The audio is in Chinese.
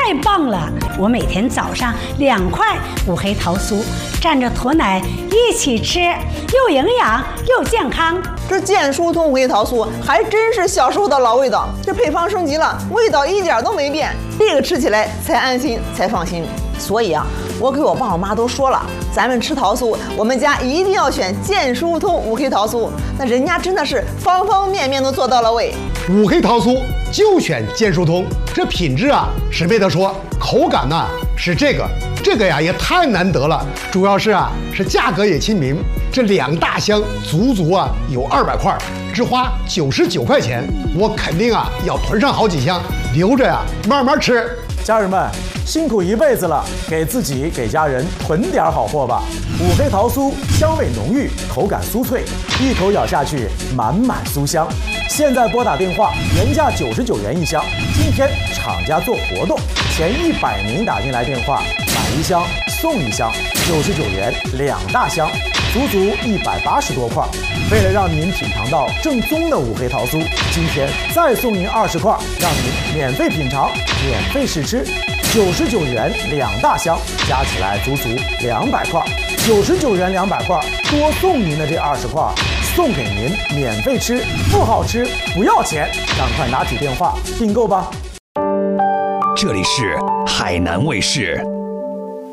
太棒了！我每天早上2块五黑桃酥，蘸着驼奶一起吃，又营养又健康。 这健疏通五黑桃酥还真是小时候的老味道，这配方升级了，味道一点都没变，这个吃起来才安心才放心。所以啊，我给我爸我妈都说了，咱们吃桃酥，我们家一定要选健疏通五黑桃酥。那人家真的是方方面面都做到了位。 五黑桃酥就选健疏通，这品质啊是没得说，口感呢是这个呀也太难得了，主要是价格也亲民，这2大箱足有200块，只花99块钱，我肯定要囤上好几箱，留着慢慢吃。 家人们辛苦一辈子了，给自己给家人囤点好货吧。五黑桃酥香味浓郁，口感酥脆，一口咬下去满满酥香。现在拨打电话，原价99元一箱，今天厂家做活动，前100名打进来电话买1箱送1箱，99元2大箱，足足180多块。为了让您品尝到正宗的五黑桃酥，今天再送您20块，让您免费品尝，免费试吃。99元2大箱，加起来足足200块。99元200块，多送您的这20块，送给您免费吃，不好吃不要钱，赶快拿起电话订购吧。 这里是海南卫视。